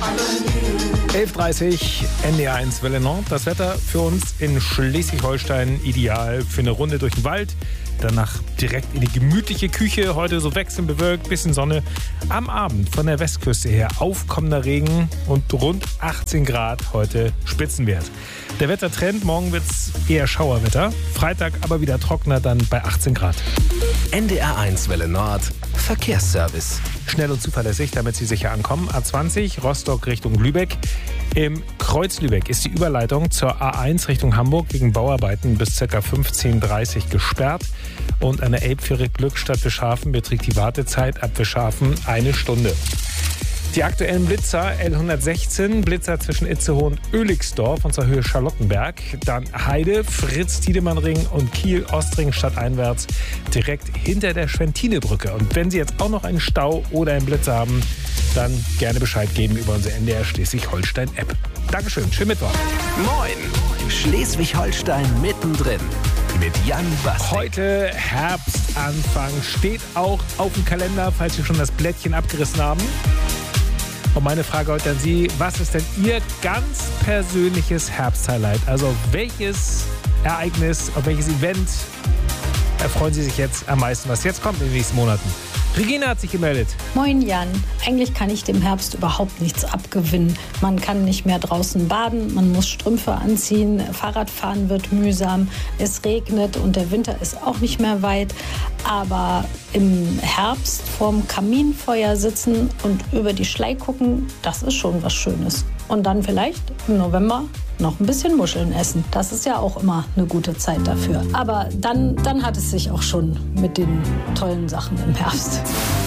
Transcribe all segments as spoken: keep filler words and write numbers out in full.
elf Uhr dreißig, N D R eins Welle Nord. Das Wetter für uns in Schleswig-Holstein ideal für eine Runde durch den Wald. Danach direkt in die gemütliche Küche. Heute so wechselnd bewölkt, bisschen Sonne. Am Abend von der Westküste her aufkommender Regen und rund achtzehn Grad heute Spitzenwert. Der Wettertrend, morgen wird es eher Schauerwetter. Freitag aber wieder trockener, dann bei achtzehn Grad. N D R eins Welle Nord, Verkehrsservice. Schnell und zuverlässig, damit Sie sicher ankommen. A zwanzig, Rostock Richtung Lübeck. Im Kreuz Lübeck ist die Überleitung zur A eins Richtung Hamburg wegen Bauarbeiten bis ca. fünfzehn Uhr dreißig gesperrt. Und an der Elbfähre Glückstadt Bischhafen beträgt die Wartezeit ab Bischhafen eine Stunde. Die aktuellen Blitzer, L hundertsechzehn, Blitzer zwischen Itzehoe und Oelixdorf und zur Höhe Charlottenberg. Dann Heide, Fritz-Tiedemann-Ring und Kiel-Ostring stadteinwärts direkt hinter der Schwentinebrücke. Und wenn Sie jetzt auch noch einen Stau oder einen Blitzer haben, dann gerne Bescheid geben über unsere N D R Schleswig-Holstein-App. Dankeschön, schönen Mittwoch. Moin, Schleswig-Holstein mittendrin mit Jan Bastek. Heute Herbstanfang steht auch auf dem Kalender, falls Sie schon das Blättchen abgerissen haben. Und meine Frage heute an Sie, was ist denn Ihr ganz persönliches Herbsthighlight? Also welches Ereignis, auf welches Event erfreuen Sie sich jetzt am meisten, was jetzt kommt in den nächsten Monaten? Regina hat sich gemeldet. Moin Jan, eigentlich kann ich dem Herbst überhaupt nichts abgewinnen. Man kann nicht mehr draußen baden, man muss Strümpfe anziehen, Fahrradfahren wird mühsam, es regnet und der Winter ist auch nicht mehr weit. Aber im Herbst vorm Kaminfeuer sitzen und über die Schlei gucken, das ist schon was Schönes. Und dann vielleicht im November noch ein bisschen Muscheln essen. Das ist ja auch immer eine gute Zeit dafür. Aber dann, dann hat es sich auch schon mit den tollen Sachen im Herbst.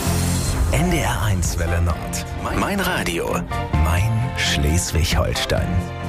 N D R eins Welle Nord. Mein Radio. Mein Schleswig-Holstein.